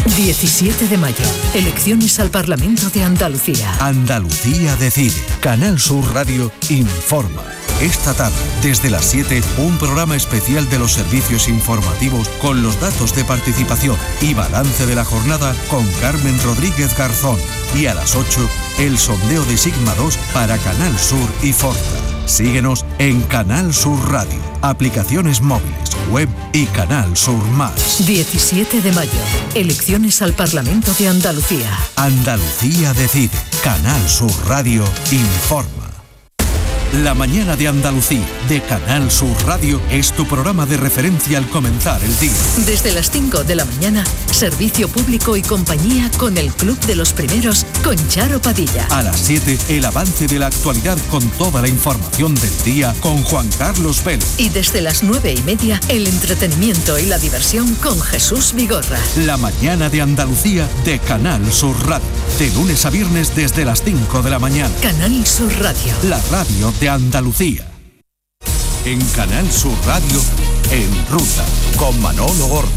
17 de mayo, elecciones al Parlamento de Andalucía. Andalucía decide. Canal Sur Radio informa. Esta tarde, desde las 7, un programa especial de los servicios informativos con los datos de participación y balance de la jornada con Carmen Rodríguez Garzón. Y a las 8, el sondeo de Sigma 2 para Canal Sur y Forza. Síguenos en Canal Sur Radio, aplicaciones móviles, web y Canal Sur Más. 17 de mayo, elecciones al Parlamento de Andalucía. Andalucía decide. Canal Sur Radio informa. La mañana de Andalucía, de Canal Sur Radio, es tu programa de referencia al comenzar el día. Desde las 5 de la mañana, servicio público y compañía con el Club de los Primeros, con Charo Padilla. A las 7, el avance de la actualidad con toda la información del día con Juan Carlos Vélez. Y desde las 9:30, el entretenimiento y la diversión con Jesús Vigorra. La mañana de Andalucía, de Canal Sur Radio. De lunes a viernes desde las 5 de la mañana. Canal Sur Radio. La radio de Andalucía. En Canal Sur Radio, En Ruta, con Manolo Gordo.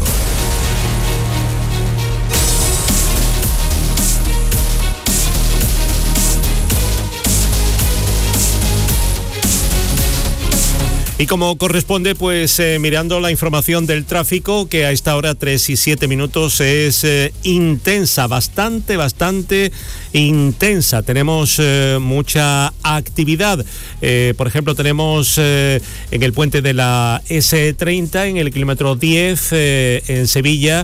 Y como corresponde, pues mirando la información del tráfico, que a esta hora 3 y 7 minutos es intensa, bastante intensa. Tenemos mucha actividad. Por ejemplo, tenemos en el puente de la S30, en el kilómetro 10, en Sevilla,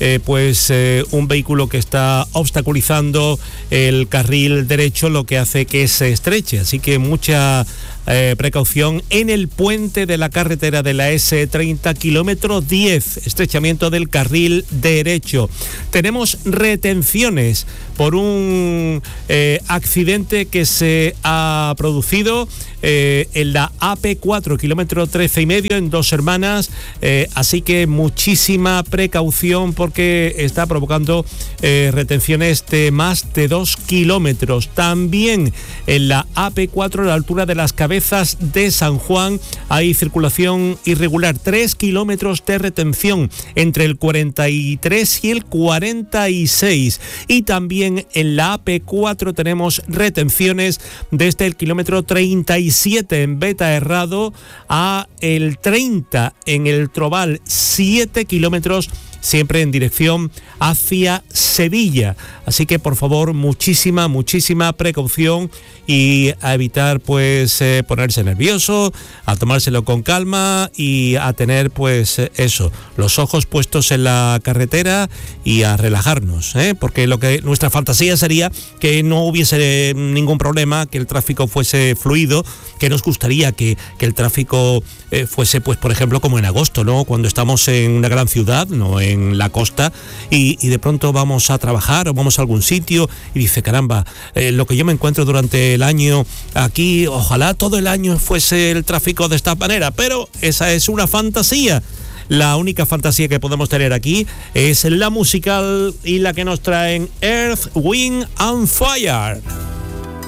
un vehículo que está obstaculizando el carril derecho, lo que hace que se estreche. Así que mucha precaución en el puente de la carretera de la S30, kilómetro 10, estrechamiento del carril derecho. Tenemos retenciones por un accidente que se ha producido en la AP4, kilómetro 13,5, en Dos Hermanas, así que muchísima precaución porque está provocando retenciones de más de 2 kilómetros. También en la AP4, a la altura de las Cabezas de San Juan, hay circulación irregular, 3 kilómetros de retención entre el 43 y el 46. Y también en la AP4 tenemos retenciones desde el kilómetro 37 en Beta Herrado a el 30 en el Trobal, 7 kilómetros siempre en dirección hacia Sevilla. Así que por favor, muchísima precaución y a evitar ponerse nervioso, a tomárselo con calma y a tener los ojos puestos en la carretera y a relajarnos, porque nuestra fantasía sería que no hubiese ningún problema, que el tráfico fuese fluido, que nos gustaría que el tráfico fuese, por ejemplo, como en agosto, ¿no? Cuando estamos en una gran ciudad, no en la costa, y de pronto vamos a trabajar o vamos a algún sitio y dice, caramba, lo que yo me encuentro durante el año aquí, ojalá todo el año fuese el tráfico de esta manera, pero esa es una fantasía. La única fantasía que podemos tener aquí es la musical y la que nos traen Earth, Wind and Fire.